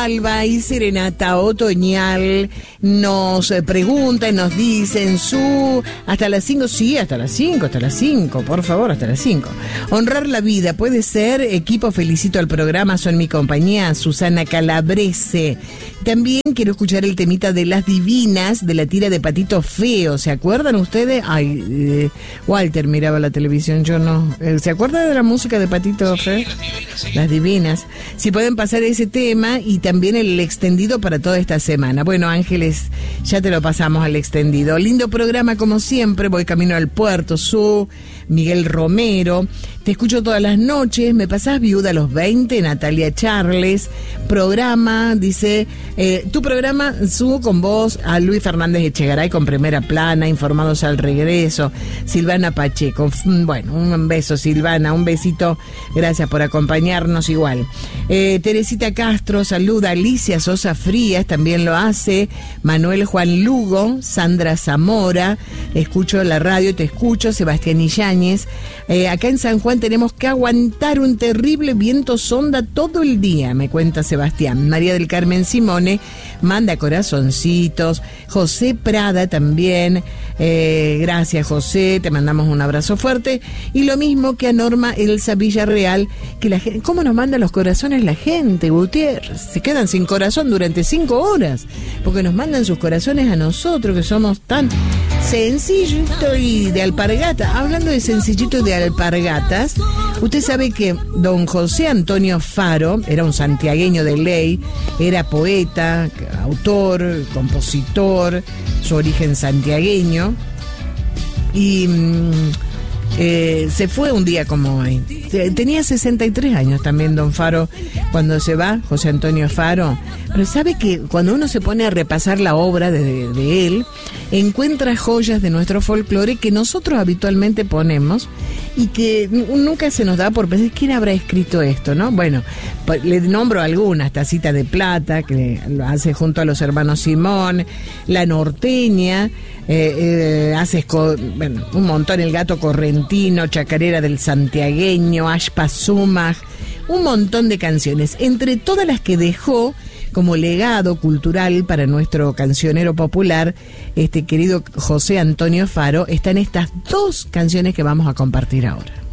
Alba y Serenata Otoñal nos preguntan, nos dicen hasta las 5, sí, hasta las 5, por favor, hasta las 5. Honrar la vida, puede ser. Equipo, felicito al programa, son mi compañía, Susana Calabrese. También quiero escuchar el temita de Las Divinas, de la tira de Patito Feo. ¿Se acuerdan ustedes? Ay, Walter miraba la televisión, yo no. ¿Se acuerdan de la música de Patito Feo? Las Divinas. Si pueden pasar ese tema y también el extendido para toda esta semana. Bueno, Ángeles, ya te lo pasamos al extendido. Lindo programa como siempre, voy camino al puerto, Miguel Romero. Te escucho todas las noches, me pasás Viuda a los 20, Natalia Charles. Programa, dice, tu programa, con vos, a Luis Fernández Echegaray con Primera Plana, Informados al Regreso. Silvana Pacheco, bueno, un beso Silvana, un besito, gracias por acompañarnos igual. Teresita Castro, saluda. Alicia Sosa Frías, también lo hace. Manuel Juan Lugo, Sandra Zamora, escucho la radio, te escucho. Sebastián Yáñez, acá en San Juan tenemos que aguantar un terrible viento sonda todo el día, me cuenta Sebastián. María del Carmen Simone manda corazoncitos. José Prada también, gracias José, te mandamos un abrazo fuerte. Y lo mismo que a Norma Elsa Villarreal, que la gente, ¿cómo nos manda los corazones la gente, Gutiérrez? Se quedan sin corazón durante 5 horas, porque nos mandan sus corazones a nosotros, que somos tan sencillito y de alpargata. Hablando de sencillito y de alpargatas, usted sabe que don José Antonio Faro era un santiagueño de ley, era poeta, autor, compositor, su origen santiagueño, y se fue un día como hoy. Tenía 63 años también don Faro cuando se va, José Antonio Faro. Pero sabe que cuando uno se pone a repasar la obra de él, encuentra joyas de nuestro folclore que nosotros habitualmente ponemos y que nunca se nos da por pensar quién habrá escrito esto, ¿no? Bueno, le nombro algunas: Tacita de Plata, que lo hace junto a los hermanos Simón, La Norteña, hace un montón, El Gato Correntino, Chacarera del Santiagueño, Ashpa Sumag, un montón de canciones. Entre todas las que dejó como legado cultural para nuestro cancionero popular, querido José Antonio Faro, están estas 2 canciones que vamos a compartir ahora.